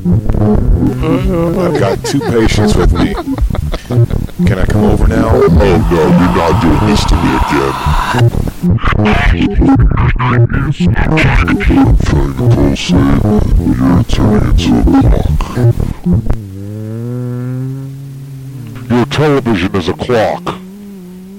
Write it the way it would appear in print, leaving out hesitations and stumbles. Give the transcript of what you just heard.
I've got 2 patients with me. Can I come over now? Oh no, you're not doing this to me again. I'm trying to pulsate, but you're turning into a clock. Your television is a clock.